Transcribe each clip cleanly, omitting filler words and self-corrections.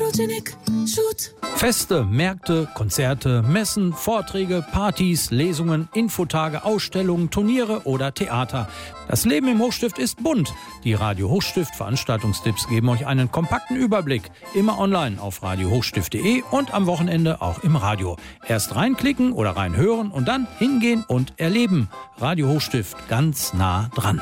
Photogenic Shoot. Feste, Märkte, Konzerte, Messen, Vorträge, Partys, Lesungen, Infotage, Ausstellungen, Turniere oder Theater. Das Leben im Hochstift ist bunt. Die Radio Hochstift Veranstaltungstipps geben euch einen kompakten Überblick. Immer online auf radiohochstift.de und am Wochenende auch im Radio. Erst reinklicken oder reinhören und dann hingehen und erleben. Radio Hochstift, ganz nah dran.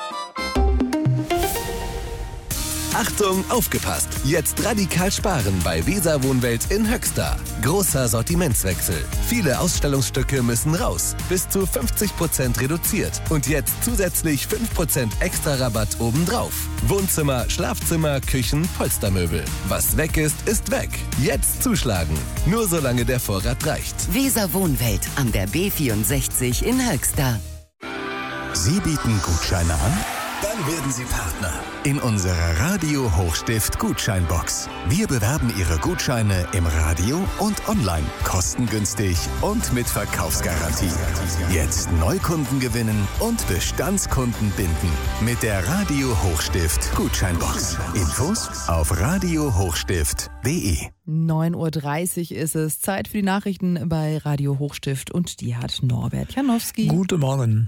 Achtung, aufgepasst! Jetzt radikal sparen bei Weser Wohnwelt in Höxter. Großer Sortimentswechsel. Viele Ausstellungsstücke müssen raus. Bis zu 50% reduziert. Und jetzt zusätzlich 5% extra Rabatt obendrauf. Wohnzimmer, Schlafzimmer, Küchen, Polstermöbel. Was weg ist, ist weg. Jetzt zuschlagen. Nur solange der Vorrat reicht. Weser Wohnwelt an der B64 in Höxter. Sie bieten Gutscheine an? Dann werden Sie Partner in unserer Radio Hochstift Gutscheinbox. Wir bewerben Ihre Gutscheine im Radio und online, kostengünstig und mit Verkaufsgarantie. Jetzt Neukunden gewinnen und Bestandskunden binden mit der Radio Hochstift Gutscheinbox. Infos auf radiohochstift.de. 9.30 Uhr ist es. Zeit für die Nachrichten bei Radio Hochstift und die hat Norbert Janowski. Guten Morgen.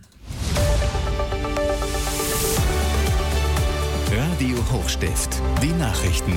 Radio Hochstift, die Nachrichten.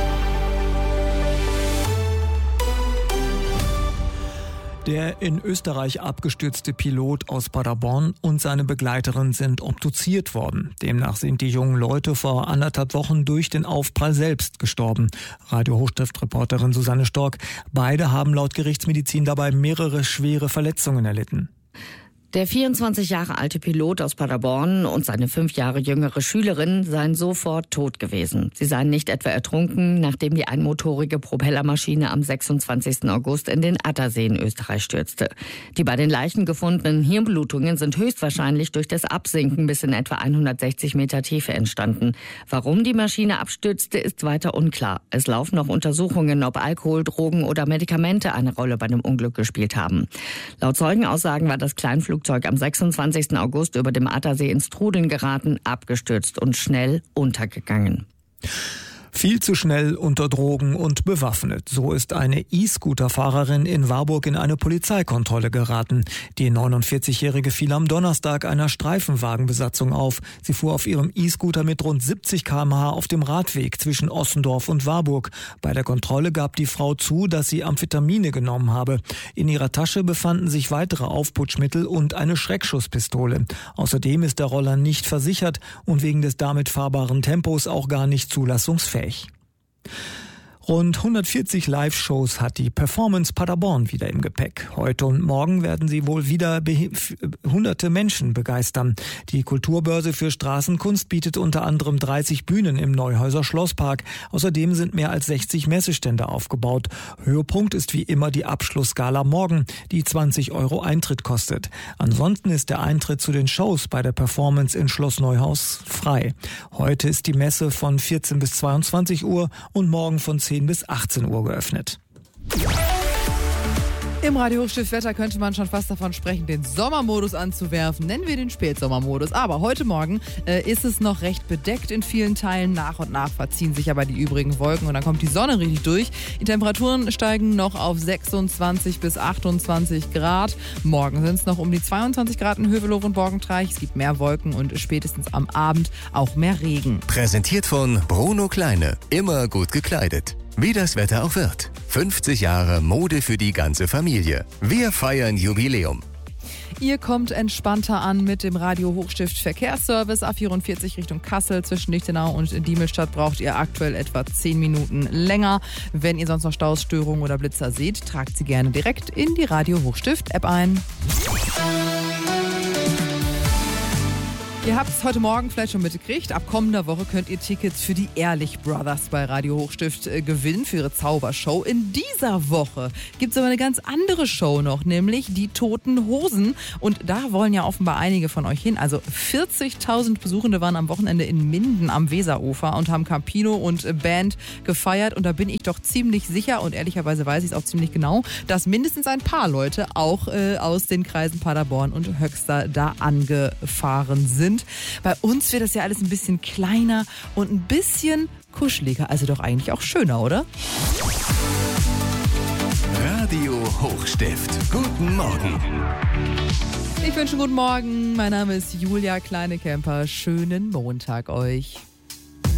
Der in Österreich abgestürzte Pilot aus Paderborn und seine Begleiterin sind obduziert worden. Demnach sind die jungen Leute vor 1,5 Wochen durch den Aufprall selbst gestorben. Radio Hochstift-Reporterin Susanne Stork. Beide haben laut Gerichtsmedizin dabei mehrere schwere Verletzungen erlitten. Der 24 Jahre alte Pilot aus Paderborn und seine 5 Jahre jüngere Schülerin seien sofort tot gewesen. Sie seien nicht etwa ertrunken, nachdem die einmotorige Propellermaschine am 26. August in den Attersee in Österreich stürzte. Die bei den Leichen gefundenen Hirnblutungen sind höchstwahrscheinlich durch das Absinken bis in etwa 160 Meter Tiefe entstanden. Warum die Maschine abstürzte, ist weiter unklar. Es laufen noch Untersuchungen, ob Alkohol, Drogen oder Medikamente eine Rolle bei dem Unglück gespielt haben. Laut Zeugenaussagen war das Kleinflugzeug am 26. August über dem Attersee ins Trudeln geraten, abgestürzt und schnell untergegangen. Viel zu schnell unter Drogen und bewaffnet. So ist eine E-Scooter-Fahrerin in Warburg in eine Polizeikontrolle geraten. Die 49-Jährige fiel am Donnerstag einer Streifenwagenbesatzung auf. Sie fuhr auf ihrem E-Scooter mit rund 70 km/h auf dem Radweg zwischen Ossendorf und Warburg. Bei der Kontrolle gab die Frau zu, dass sie Amphetamine genommen habe. In ihrer Tasche befanden sich weitere Aufputschmittel und eine Schreckschusspistole. Außerdem ist der Roller nicht versichert und wegen des damit fahrbaren Tempos auch gar nicht zulassungsfähig. Rund 140 Live-Shows hat die Performance Paderborn wieder im Gepäck. Heute und morgen werden sie wohl wieder hunderte Menschen begeistern. Die Kulturbörse für Straßenkunst bietet unter anderem 30 Bühnen im Neuhäuser Schlosspark. Außerdem sind mehr als 60 Messestände aufgebaut. Höhepunkt ist wie immer die Abschlussgala morgen, die 20 € Eintritt kostet. Ansonsten ist der Eintritt zu den Shows bei der Performance in Schloss Neuhaus frei. Heute ist die Messe von 14 bis 22 Uhr und morgen von 10 bis 18 Uhr geöffnet. Im Radio Hochstift Wetter könnte man schon fast davon sprechen, den Sommermodus anzuwerfen. Nennen wir den Spätsommermodus. Aber heute Morgen ist es noch recht bedeckt in vielen Teilen. Nach und nach verziehen sich aber die übrigen Wolken und dann kommt die Sonne richtig durch. Die Temperaturen steigen noch auf 26 bis 28 Grad. Morgen sind es noch um die 22 Grad in Höveloch und Borgentreich. Es gibt mehr Wolken und spätestens am Abend auch mehr Regen. Präsentiert von Bruno Kleine. Immer gut gekleidet. Wie das Wetter auch wird. 50 Jahre Mode für die ganze Familie. Wir feiern Jubiläum. Ihr kommt entspannter an mit dem Radio Hochstift Verkehrsservice. A44 Richtung Kassel zwischen Lichtenau und Diemelstadt braucht ihr aktuell etwa 10 Minuten länger. Wenn ihr sonst noch Staus, Störungen oder Blitzer seht, tragt sie gerne direkt in die Radio Hochstift App ein. Ihr habt es heute Morgen vielleicht schon mitgekriegt. Ab kommender Woche könnt ihr Tickets für die Ehrlich Brothers bei Radio Hochstift gewinnen, für ihre Zaubershow. In dieser Woche gibt es aber eine ganz andere Show noch, nämlich die Toten Hosen. Und da wollen ja offenbar einige von euch hin. Also 40.000 Besuchende waren am Wochenende in Minden am Weserufer und haben Campino und Band gefeiert. Und da bin ich doch ziemlich sicher und ehrlicherweise weiß ich es auch ziemlich genau, dass mindestens ein paar Leute auch aus den Kreisen Paderborn und Höxter da angefahren sind. Bei uns wird das ja alles ein bisschen kleiner und ein bisschen kuscheliger, also doch eigentlich auch schöner, oder? Radio Hochstift. Guten Morgen. Ich wünsche einen guten Morgen. Mein Name ist Julia Kleinekemper. Schönen Montag euch.